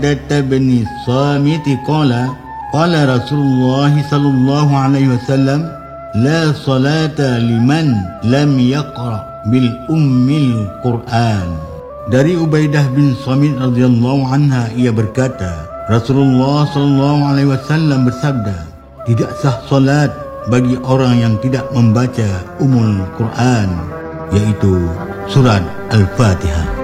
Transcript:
بن الصامت قال رسول الله صلى الله عليه وسلم لا صلاة لمن لم يقرأ بالأم القرآن. Dari Ubaidah bin Samit radhiyallahu anha, ia berkata, Rasulullah sallallahu alaihi wasallam bersabda, tidak sah solat bagi orang yang tidak membaca Ummul Quran, yaitu surat Al-Fatihah.